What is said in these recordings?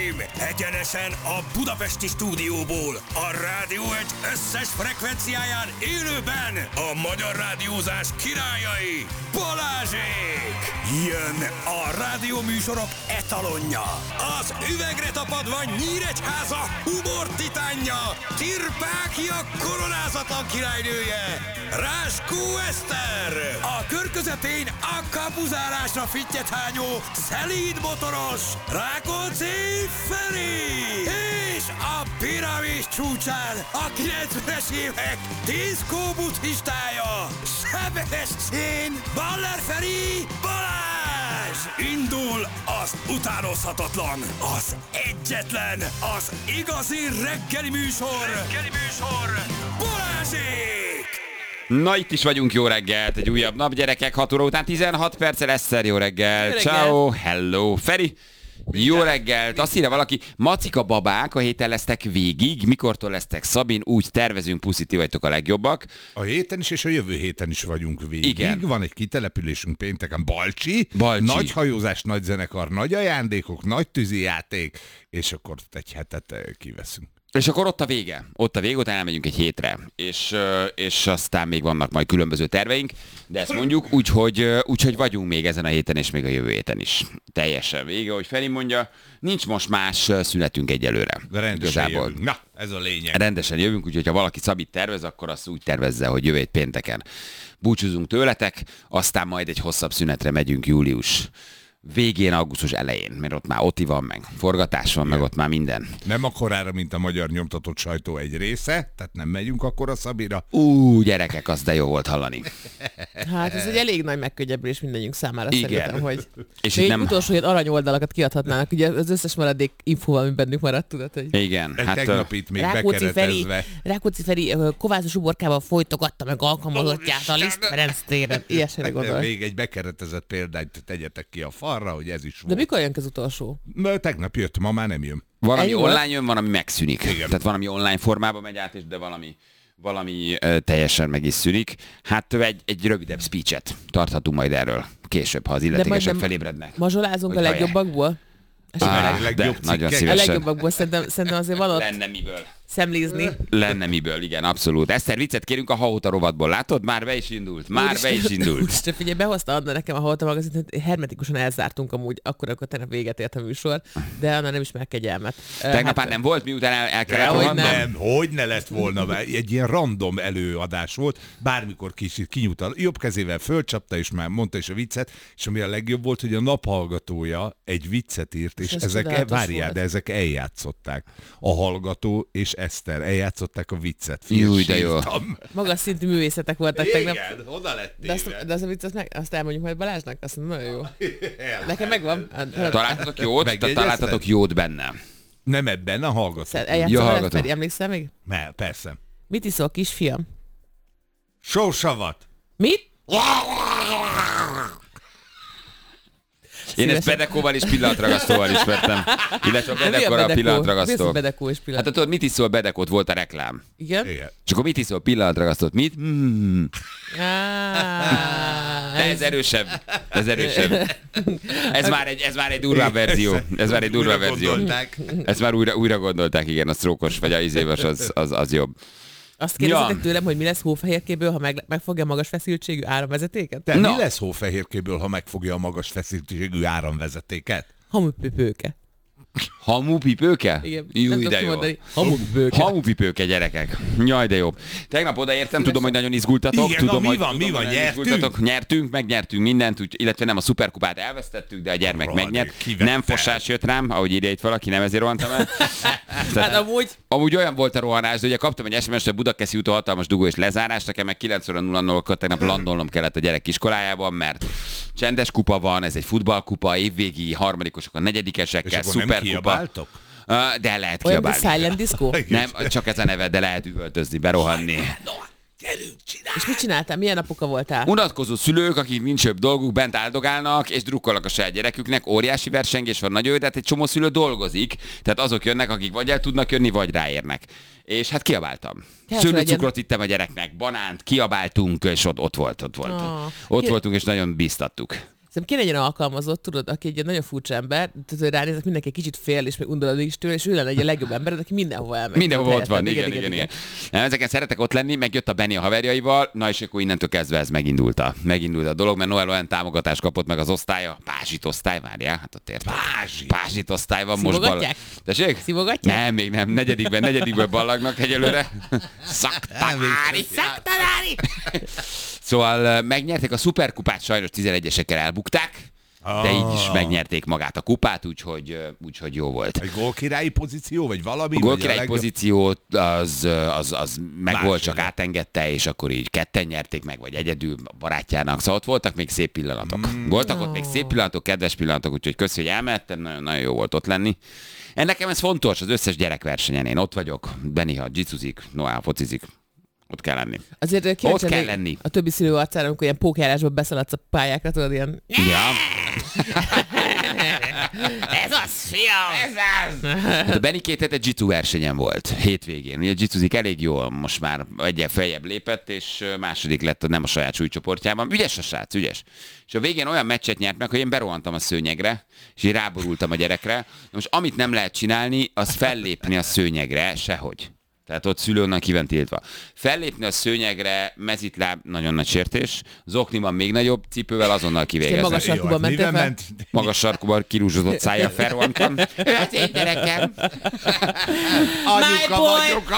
uraim! Egyenesen a budapesti stúdióból, a Rádió egy összes frekvenciáján élőben a magyar rádiózás királyai, Balázsék! Jön a rádióműsorok etalonja, az üvegre tapadva Nyíregyháza humor titánja, Tirpákia koronázatlan királynője, Ráskó Eszter! A kör közepén a kapuzárásra fittyet hányó, szelíd motoros, Rákóczi Feri! És a piramis csúcsán a 90-es évek diszkó buddhistája, Sebestyén Baller Feri Balázs! Indul az utánozhatatlan, az egyetlen, az igazi reggeli műsor, Balázsék! Na, itt is vagyunk, jó reggelt, egy újabb nap, gyerekek, 6 óra után 16 perccel, Eszter, jó reggel, ciao, hello, Feri, jó reggelt, azt írja valaki, macika babák, a héten lesztek végig, mikortól lesztek, Szabin, úgy tervezünk, puszi, ti vagytok a legjobbak. A héten is és a jövő héten is vagyunk végig. Igen. Van egy kitelepülésünk pénteken, Balcsi, nagy hajózás, nagy zenekar, nagy ajándékok, nagy tűzijáték, és akkor egy hetet kiveszünk. És akkor ott a vége, utána elmegyünk egy hétre, és aztán még vannak majd különböző terveink, de ezt mondjuk úgyhogy vagyunk még ezen a héten, és még a jövő héten is. Teljesen vége, hogy Feri mondja, nincs most más szünetünk egyelőre. De rendesen jövünk. Na, ez a lényeg. Rendesen jövünk, úgyhogy ha valaki Szabit tervez, akkor azt úgy tervezze, hogy jövő hét pénteken búcsúzunk tőletek, aztán majd egy hosszabb szünetre megyünk július végén, augusztus elején, mert ott már Oti van, meg forgatás van, meg ott már minden. Nem akkorára, mint a magyar nyomtatott sajtó egy része, tehát nem megyünk akkor a Szabira. Gyerekek, az de jó volt hallani. Hát ez egy elég nagy megkönnyebbülés mindenünk számára. Igen. Szerintem, hogy És még nem... utolsó ilyen aranyoldalakat kiadhatnának, ugye az összes maradék infóval, ami bennük maradt, tudod, hogy... Igen. Hát, tegnap itt még Rákóczi Feri kovászos uborkával folytogatta meg alkalmazottját a Liszt Ferenc téren. Ilyesmire gondolj. Még egy bekeretezett példányt tegyetek ki a falra, hogy ez is volt. De mikor jön az utolsó? Tegnap jött, ma már nem jön. Van, ami Ennyi online volt? jön, van, ami megszűnik. Igen. Tehát van, ami online formában megy át, de valami teljesen meg is szűnik. Hát egy rövidebb speechet tarthatunk majd erről később, ha az illetékesek felébrednek. Mazsolázunk Hogy a hallják. legjobbakból? De nagyon A szívesen. legjobbakból szerintem azért van ott Lenne miből. szemlézni. Lenne miből, igen, abszolút. Eszter, viccet kérünk a Hahóta rovatból, látod? Már be is indult. Úristen, figyelj, behozta Anna nekem a Hallota magazint, hogy hermetikusan elzártunk amúgy, akkor tegnap véget ért a műsor, de Anna nem ismer kegyelmet. Tegnap már nem volt, miután el kellett rohannom? Hogy ne lett volna, egy ilyen random előadás volt, bármikor kicsit kinyújt a jobb kezével fölcsapta, és már mondta is a viccet, és ami a legjobb volt, hogy a naphallgatója egy viccet írt, és de ezek eljátszották. A hallgató és Eszter eljátszották a viccet. Jó, de jó. Magas szintű művészetek voltak tegnap. Igen, oda lett De azt a viccet azt elmondjuk majd Balázsnak, azt mondom, nagyon jó. Nekem megvan. Találtatok jót? Megjegyezted? Találtatok jót benne. Nem ebben, a hallgató. Eljátszol hallgató. veled, Feri, emlékszel még? Persze. Mit iszol, kisfiam? Sósavat. Mit? Én ezt Bedekóval és pillanatragasztóval ismertem. Illetve a Bedekóra a pillanatragasztó. Mi az Bedekó és Hát pillanat? tudod, mit iszol Bedekót? Volt a reklám. Igen? Igen. És akkor mit iszol pillanatragasztót? Mit? De ez erősebb. Ez már egy durvább verzió. Ezt már újra gondolták, igen, a sztrókos vagy a izévas az jobb. Azt kérdezitek tőlem, hogy mi lesz Hófehérkéből, ha megfogja a magas feszültségű áramvezetéket? Mi lesz Hófehérkéből, ha megfogja a magas feszültségű áramvezetéket? Hamupipőke. Hamupipőke? Igen. Jó, Nem de tudok jó. mondani. Hamupipőke. Hamupipőke, gyerekek. Jaj, de jó. Tegnap odaértem, tudom, hogy nagyon izgultatok. Igen, tudom, mi hogy van, nagyon nyertünk? izgultatok. Megnyertünk mindent, illetve nem a szuperkupát elvesztettük, de a gyermek Rohadt, megnyert. kivette. Nem fosás jött rám, ahogy írja itt valaki, nem ezért rohantam el. Hát Amúgy olyan volt a rohanás, de ugye kaptam egy SMS-t, hogy Budakeszi úton hatalmas dugó és lezárás, nekem meg 9:00 tegnap landolnom kellett a gyerek iskolájában, mert csendes kupa van, ez egy futballkupa, évvégi harmadikosok a negyedikesekkel, És akkor nem szuperkupa. kiabáltok? De lehet olyan, mint kiabálni. Silent Disco? Nem, csak ez a neve, de lehet üvöltözni, berohanni. És mit csináltál? Milyen apuka voltál? Unatkozó szülők, akik nincs jobb dolguk, bent áldogálnak, és drukkolnak a saját gyereküknek, óriási versengés van, nagyon jó, de hát egy csomó szülő dolgozik, tehát azok jönnek, akik vagy el tudnak jönni, vagy ráérnek. És hát kiabáltam. Szőlőcukrot ittem a gyereknek, banánt, kiabáltunk, és ott voltunk, és nagyon bíztattuk. Kéne egy olyan alkalmazott, tudod, aki egy nagyon furcsa ember, tudod, ránézek, mindenki egy kicsit fél, és meg undorod is tőle, és ő lenne egy a legjobb ember, aki mindenhova elmegy. Mindenhova ott van, igen. Ezeken szeretek ott lenni, megjött a Benni a haverjaival, na és akkor innentől kezdve ez megindult a dolog, mert Noel olyan támogatást kapott meg az osztálya, Pázsit osztály, várjál, hát ott érted. Pázsit osztály van most bal. Tessék? Szivogatják? Nem, még nem, negyedikből ballagnak egyelőre. Szaktanári. Szóval megnyerték a szuperkupát, sajnos 11-esekkel elbukták, de így is megnyerték magát a kupát, úgyhogy jó volt. Egy gólkirályi pozíció, vagy valami? A gólkirályi pozíció az meg volt, csak átengedte, és akkor így ketten nyerték meg, vagy egyedül barátjának. Szóval ott voltak még szép pillanatok. Voltak ott még szép pillanatok, kedves pillanatok, úgyhogy köszi, hogy elmehettem, nagyon jó volt ott lenni. Nekem ez fontos, az összes gyerekversenyen én ott vagyok, Beniha jicuzik, Noel focizik. Ott kell lenni. Azért ott kell lenni. A többi szülő arcára, amikor ilyen pókjárásban beszaladsz a pályákra, tudod, ilyen... Ja. Ez az, fiam! Ez az! Hát a Benni 2 hete jiu versenyen volt, hétvégén. Ugye jicuzik elég jól, most már egyen feljebb lépett, és második lett nem a saját súlycsoportjában. Ügyes a srác, ügyes. És a végén olyan meccset nyert meg, hogy én berohantam a szőnyegre, és én ráborultam a gyerekre. Most amit nem lehet csinálni, az fellépni a szőnyegre, sehogy. Tehát ott szülőnnek ki van tiltva. Fellépni a szőnyegre, mezitláb, nagyon nagy sértés. Zokniban még nagyobb cipővel azonnal kivégezni. Magas sarkuban mentél fel? Magas sarkuban kirúzsodott szájjal felrohantam. Ő az én gyerekem. Anyuka vagyok,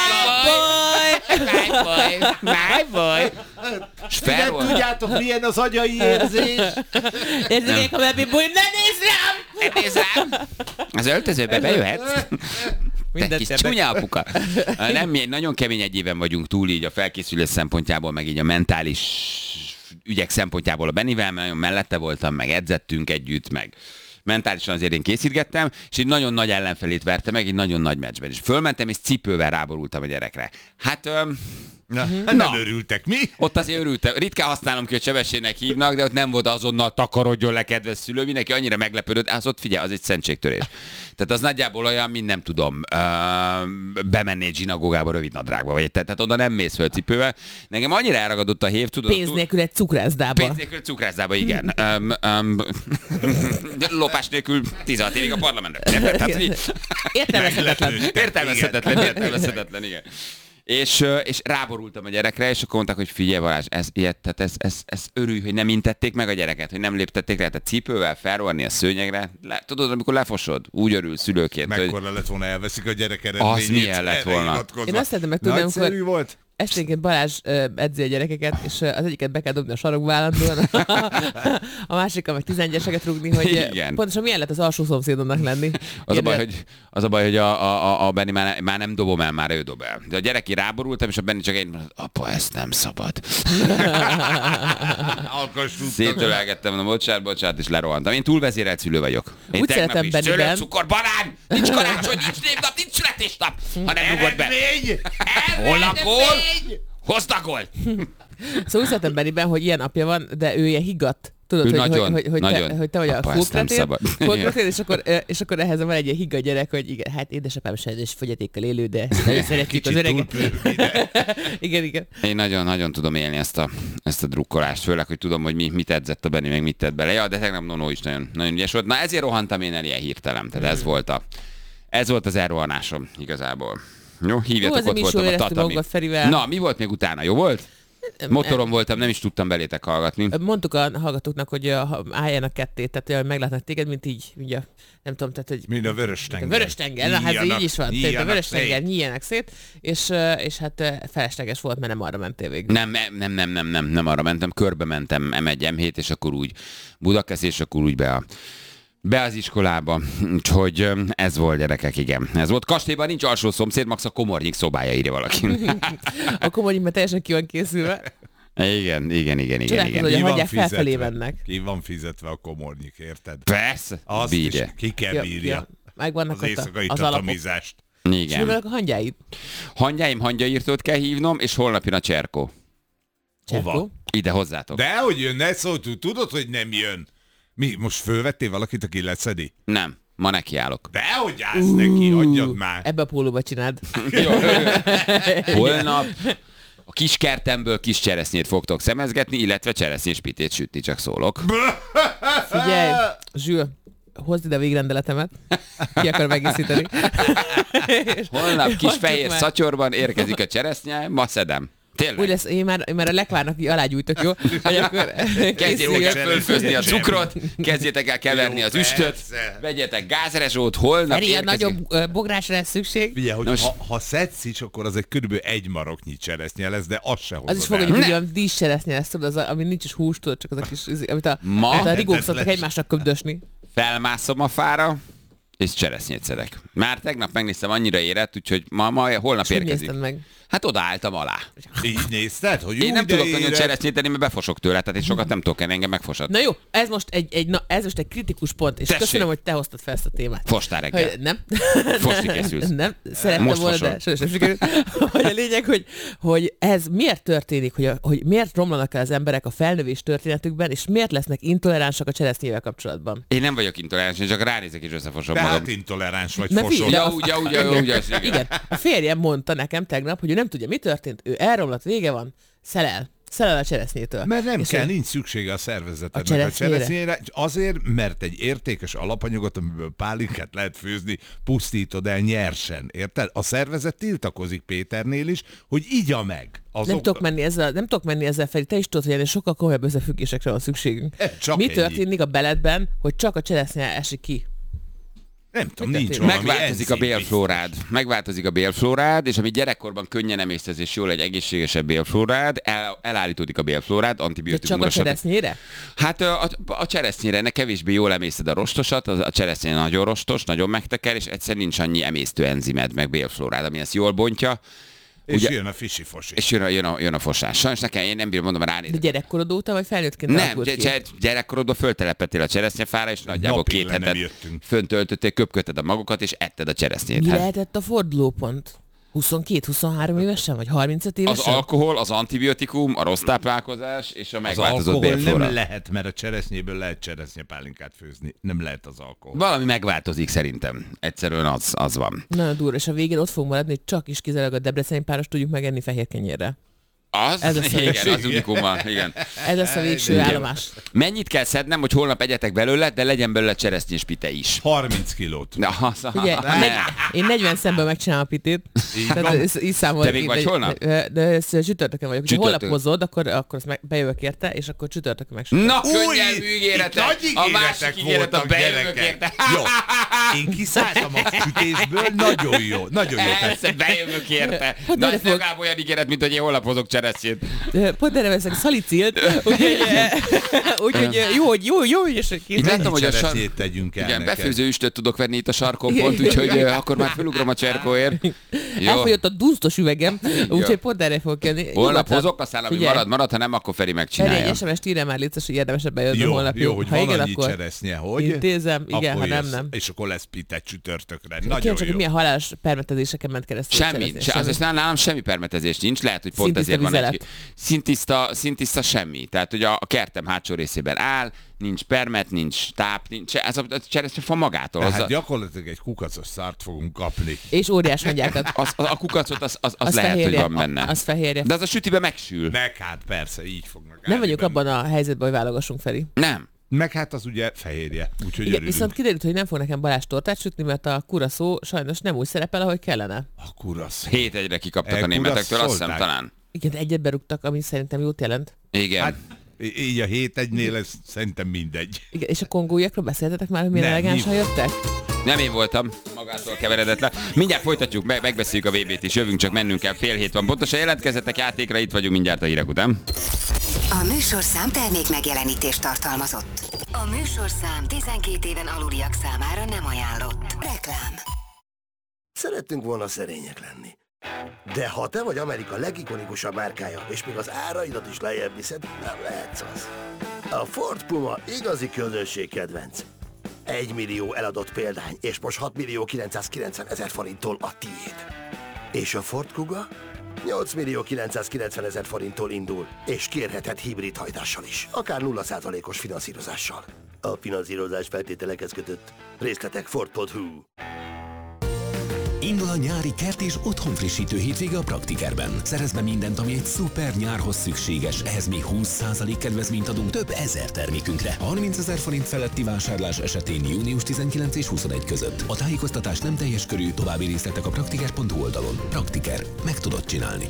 My boy. És felrohant. Tudjátok, milyen az agyai érzés? Érzékek a baby boy, ne nézz rám! Ne nézz rám! Az öltözőbe bejöhetsz. Te kis csúnya apuka. Nem, nagyon kemény egy éven vagyunk túl így a felkészülés szempontjából, meg így a mentális ügyek szempontjából a Bennivel, mert nagyon mellette voltam, meg edzettünk együtt, meg mentálisan azért én készítgettem, és egy nagyon nagy ellenfelét verte meg, egy nagyon nagy meccsben. És fölmentem, és cipővel ráborultam a gyerekre. Hát... Nem örültek, mi? Ott azért örültem. Ritkán használom ki, hogy sebességnek hívnak, de ott nem volt azonnal takarodjon le, kedves szülő. Mindenki annyira meglepődött, az ott figyelj, az egy szentségtörés. Tehát az nagyjából olyan, mint nem tudom, bemennél zsinagógába rövid nadrágba, vagy tehát oda nem mész föl cipővel. Nekem annyira elragadott a hév, tudod. Pénz nélkül egy cukrászdába. Pénz nélkül egy cukrászdába, igen. Lopás nélkül 16 évig a parlamentben. Értelmezhetetlen, igen. És ráborultam a gyerekre, és akkor mondták, hogy figyelj Balázs, ez örülj, hogy nem intették meg a gyereket, hogy nem léptették le, tehát cipővel felrohanni a szőnyegre. Tudod, amikor lefosod, úgy örül szülőként. Mekkora lett volna, elveszik a gyerek eredményét. Az milyen lett volna. Én azt szeretem meg tudni, nagyszerű volt. Esténként Balázs edzi a gyerekeket, és az egyiket be kell dobni a sarokba állandóan, a másikkal meg 11-eseket rúgni, hogy igen. Pontosan milyen lett az alsó szomszédonnak lenni. Az a baj, hogy a Benni már nem dobom el, már ő dob el. De a gyereki ráborultam, és a Benni csak egy mondta, apa, ezt nem szabad. Szétölelgettem, mondom, bocsánat, és lerohantam. Én túlvezérelt szülő vagyok. Én úgy szeretem Benniben. Szőlőt, cukor, banán, nincs karácsony, nincs névnap, nincs születésnap, ha nem rugod be. Holnap gól! Hozd a gólt! Szóval úgy szeretem Benniben, hogy ilyen apja van, de ő ilyen higgadt. Tudod, hogy te vagy a fullkretél, és akkor ehhez van egy ilyen higgadt gyerek, hogy igen, hát édesapám sajnos fogyatékkal élő, de nagyon szeretjük az öreget. igen. Én nagyon tudom élni ezt a drukkolást, főleg, hogy tudom, hogy mit edzett a Benni, meg mit tett bele. Ja, de tegnap Nonó is nagyon ügyes volt. Na ezért rohantam én el ilyen hirtelen. Tehát ez volt az elrohanásom igazából. Jó, hívjatok, ott voltam a tatami. Na, mi volt még utána? Jó volt? Motoron voltam, nem is tudtam belétek hallgatni. Mondtuk a hallgatóknak, hogy álljanak ketté, tehát meglátnak téged, mint így, ugye, nem tudom, tehát, hogy... Mint a Vörös-tenger. Vörös-tenger, na hát így is van. Tehát a Vörös-tenger nyíljenek szét, és hát felesleges volt, mert nem arra mentél végül. Nem arra mentem, körbe mentem M1, M7, és akkor úgy Budakesz, és akkor úgy be az iskolába, úgyhogy ez volt, gyerekek, igen. Ez volt. Kastélyban nincs alsó szomszéd, max a Komornyik szobája, írja valaki. A Komornyik már teljesen ki van készülve. Igen. Csodálkozom, hogy a hagyják felfelé mennek. Ki van fizetve a Komornyik, érted? Persze, azt bírja. Ki kell bírja. Ja. Megvannak az éjszakai az tatamizást. Igen. És mi vannak a hangyáid? Hangyáim hangyaírtót kell hívnom, és holnap jön a Cserkó. Hova? Ide hozzátok. Dehogy jön, ne szó, tudod, hogy nem jön. Mi, most fölvettél valakit, aki leszedi? Nem, ma nekiállok. Dehogy állsz neki, adjad már. Ebbe a pólóba csináld. Holnap A kis kertemből kis cseresznyét fogtok szemezgetni, illetve cseresznyéspitét sütni, csak szólok. Figyelj, Zsül, hozd ide a végrendeletemet. Ki akar megészíteni. Holnap kis fehér szatyorban érkezik a cseresznye, ma szedem. Tényleg? Úgy lesz, én már a lekvárnak alágyújtok, jó? Hogy akkor kezdjétek el fölfőzni a cukrot, kezdjétek el keverni az üstöt, vegyetek gázrezsót, holnap érkezik. Nagyobb bográsra lesz szükség. Figyelj, hogy ha szedsz is, akkor az egy körülbelül 1 maroknyi cseresznye lesz, de az se hozod. Az is fog, hogy olyan díszcseresznye lesz, tudod, ami nincs is hús, tudod, csak az a kis, amit a rigók szoktak egymásnak köbdösni. Felmászom a fára, és cseresznyét szedek. Már tegnap megnéztem, annyira érett, úgyhogy holnap érkezik. Meg? Hát odaálltam alá. Így nézted, hogy én nem tudok nagyon cseresznyét tenni, mert befosok tőle, tehát én sokat nem tudok enni, engem megfosat. Na jó, ez most egy kritikus pont, és köszönöm, hogy te hoztad fel ezt a témát. Fostál reggel. Nem. Fosni készülsz. Nem, szerettem volna, de sajnos nem sikerült. Hogy a lényeg, hogy ez miért történik, hogy miért romlanak el az emberek a felnövés történetükben, és miért lesznek intoleránsak a cseresznyével kapcsolatban. Én nem vagyok intoleráns, én csak ránézek és összefosom magam. Tehát intoleráns vagy fosod. Igen. A férjem mondta nekem tegnap, hogy ő nem tudja, mi történt. Ő elromlott, vége van, szelel a cseresznyétől. Mert nem kell, nincs szüksége a szervezetednek a cseresznyére, azért, mert egy értékes alapanyagot, amiből pálinkát lehet főzni, pusztítod el nyersen, érted? A szervezet tiltakozik Péternél is, hogy igya meg. Nem tudok menni ezzel felé. Te is tudod, hogy sokkal komolyabb összefüggésekre van szükségünk. Mi történik a beletben, hogy csak a cseresznye esik ki? Nem tudom, nincs valami Megváltozik a bélflórád, és ami gyerekkorban könnyen emésztesz, és jól egy egészségesebb bélflórád, elállítódik a bélflórád, antibiotikumra. Csak a cseresznyére? Hát a cseresznyére kevésbé jól emészted a rostosat, a cseresznye nagyon rostos, nagyon megteker, és egyszerűen nincs annyi emésztő enzimed, meg bélflórád, ami ezt jól bontja. És ugye, jön a fisi-fosi. És jön a fosás. Sajnos nekem, én nem bírom, mondom, ránézni. De gyerekkorod óta, vagy felnőttként? Nem, gyerekkorodban föltelepettél a cseresznyefára, és nagyjából 2 hetet föntöltöttél, köpködted a magokat, és etted a cseresznyét. Mi lehetett a fordulópont? 22-23 évesen, vagy 35 évesen? Az alkohol, az antibiotikum, a rossz táplálkozás és a megváltozott bélflóra. Az nem lehet, mert a cseresznyéből lehet cseresznyepálinkát főzni. Nem lehet az alkohol. Valami megváltozik szerintem. Egyszerűen az van. Nagyon durva, és a végén ott fog maradni, hogy csak is kizárólag a debreceni páros tudjuk megenni fehér kenyérre. Az unikummal, igen. Ez lesz a végső állomás. Mennyit kell szednem, hogy holnap egyetek belőle, de legyen belőle cseresznyéspite is? 30 kilót. Ugye, én 40 szemből megcsinálom a pitét. Így számolok. Te még vagy holnap? De csütörtökön vagyok. Ha holnap hozod, akkor azt bejövök érte, és akkor csütörtökön megcsinálom. Na, könnyelmű ígérete! A másik ígéret, a bejövök érte. Jó, én kiszálltam a sütésből, nagyon jó. Nagyon jó. Persze, bejövök érte. De az legalább olyan ígéret, mint hogy én holnap hozok cseresznyét. Pont erre veszek szalicilt, úgyhogy jó, és itt látom, hogy igen, befőző üstöt tudok venni itt a sarkon pont, úgyhogy akkor már felugrom a cserkóért. Elfogyott a dusztos üvegem, úgyhogy pont erre fogok jönni. Holnap hozok, aztán ami marad, ha nem, akkor Feri megcsinálja. Feri, egy SMS-t írja már, létszes, hogy érdemesebb bejönni holnap. Jó, hogy van annyi cseresznye, hogy intézem, igen, ha nem. És akkor lesz pite csütörtökre. Nagyon jó. Milyen halálos permetezéseken ment keresztül. Semmi, nálam semmi permetezés nincs, lehet, hogy pont ezért van egy szintiszta semmi. Tehát, hogy a kertem hátsó részében áll, nincs permet, nincs táp, nincs, ez a cseresznyefa magától. Tehát gyakorlatilag egy kukacos szárt fogunk kapni. És óriás hangyákat. A kukacot az lehet, fehérje, hogy van benne. Az fehérje. De az a sütibe megsül. Meg hát persze, így fognak. Nem vagyok abban a helyzetben, hogy válogassunk, Feri. Nem. Meg hát az ugye fehérje, úgyhogy igen, viszont kiderült, hogy nem fog nekem Balázs tortát sütni, mert a kuraszó sajnos nem úgy szerepel, ahogy kellene. A kuraszó. 7-1-re kikaptak a németektől, azt hiszem talán. Igen, egyet berúgtak, ami szerintem jót jelent. Igen. Hát, így a 7-1-nél ez szerintem mindegy. Igen, és a kongóiakról beszéltetek már, hogy milyen elegánsan jöttek? Nem én voltam, magától keveredett le. Mindjárt folytatjuk, megbeszéljük a VB-t is, jövünk, csak mennünk kell, 6:30 van. Pontosan jelentkezzetek játékra, itt vagyunk mindjárt a hírek után. A műsorszám termék megjelenítést tartalmazott. A műsorszám 12 éven aluliak számára nem ajánlott. Reklám. Szerettünk volna szerények lenni. De ha te vagy Amerika legikonikusabb márkája, és még az áraidat is lejjebb viszed, nem lehetsz az. A Ford Puma igazi közönség kedvenc. 1 millió eladott példány, és most 6.990.000 forinttól a tiéd. És a Ford Kuga? 8.990.000 forinttól indul, és kérheted hibrid hajtással is, akár 0%-os finanszírozással. A finanszírozás feltételekhez kötött. Részletek Ford.hu. Indul a nyári kert és otthonfrissítő hétvége a Praktikerben. Szerezz be mindent, ami egy szuper nyárhoz szükséges. Ehhez még 20% kedvezményt adunk több ezer termékünkre. 30 000 forint feletti vásárlás esetén június 19 és 21 között. A tájékoztatás nem teljes körű, további részletek a praktiker.hu oldalon. Praktiker. Meg tudod csinálni.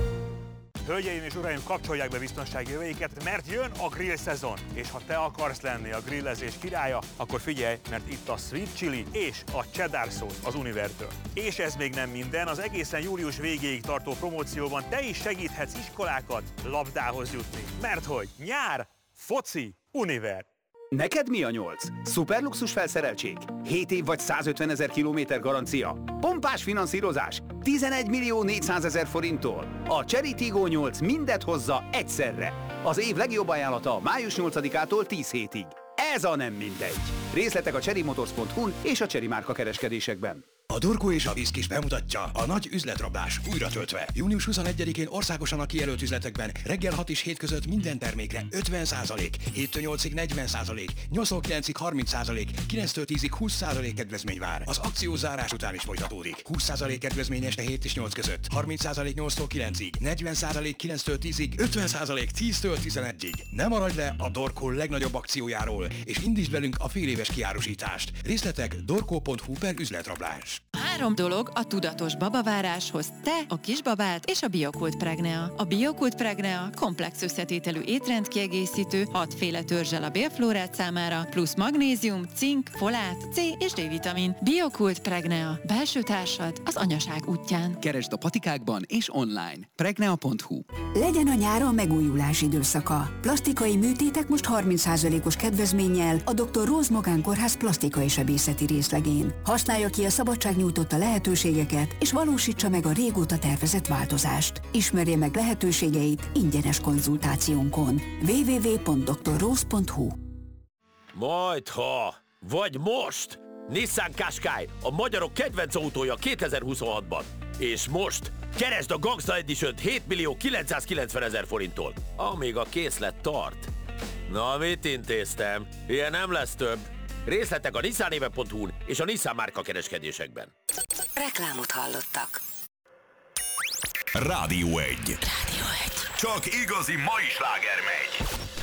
Hölgyeim és uraim, kapcsolják be biztonsági öveiket, mert jön a grill szezon. És ha te akarsz lenni a grillezés királya, akkor figyelj, mert itt a sweet chili és a cheddar sauce az Univertől. És ez még nem minden, az egészen július végéig tartó promócióban te is segíthetsz iskolákat labdához jutni. Mert hogy nyár, foci, Univer. Neked mi a 8? Szuperluxus felszereltség? 7 év vagy 150 000 kilométer garancia? Pompás finanszírozás? 11 400 000 forinttól? A Cherry Tiggo 8 mindet hozza egyszerre. Az év legjobb ajánlata május 8-ától 10 hétig. Ez a nem mindegy. Részletek a cherryMotors.hu-n és a Cherry márka kereskedésekben. A Dorko és a Viszkis bemutatja a nagy üzletrablás újra töltve. Június 21-én országosan a kijelölt üzletekben reggel 6 és 7 között minden termékre 50%, 7-től 8-ig 40%, 8-től 9-ig 30%, 9-től 10-ig 20% kedvezmény vár. Az akció zárás után is folytatódik. 20% kedvezmény este 7 és 8 között, 30% 8-tól 9-ig, 40% 9-től 10-ig, 50% 10-től 11-ig. Ne maradj le a Dorko legnagyobb akciójáról, és indítsd velünk a féléves kiárusítást. Részletek dorko.hu/üzletrablás. 3 dolog a tudatos babaváráshoz: te, a kisbabát és a Biokult Pregnea. A Biokult Pregnea komplex összetételű étrendkiegészítő, 6 féle törzsel a bélflórát számára, plusz magnézium, cink, folát, C és D-vitamin. Biokult Pregnea. Belső társad az anyaság útján. Keresd a patikákban és online. Pregnea.hu. Legyen a nyár a megújulás időszaka. Plastikai műtétek most 30%-os kedvezménnyel a Dr. Rose Magánkórház plastikai sebészeti részlegén. Használja ki a szabadság nyújtotta lehetőségeket, és valósítsa meg a régóta tervezett változást. Ismerje meg lehetőségeit ingyenes konzultációnkon. www.drrose.hu. Majdha, vagy most! Nissan Qashqai, a magyarok kedvenc autója 2026-ban. És most keresd a Gangsta Edition-t 7 990 000 forinttól, amíg a készlet tart. Na, mit intéztem? Ilyen nem lesz több. Részletek a nissanéve.hu-n és a Nissan márka kereskedésekben. Reklámot hallottak. Rádió 1. Csak igazi mai sláger megy.